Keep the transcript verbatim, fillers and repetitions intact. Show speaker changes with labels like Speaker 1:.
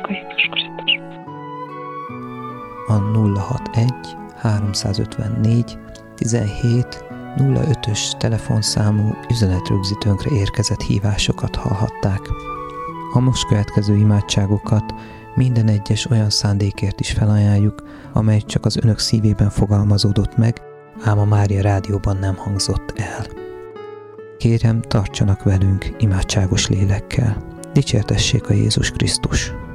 Speaker 1: a Jézus Krisztus.
Speaker 2: A nulla hatvanegy háromszázötvennégy tizenhét nulla ötös telefonszámú üzenetrögzítőnkre érkezett hívásokat hallhatták. A most következő imádságokat minden egyes olyan szándékért is felajánljuk, amely csak az önök szívében fogalmazódott meg, ám a Mária Rádióban nem hangzott el. Kérem, tartsanak velünk imádságos lélekkel. Dicsértessék a Jézus Krisztus!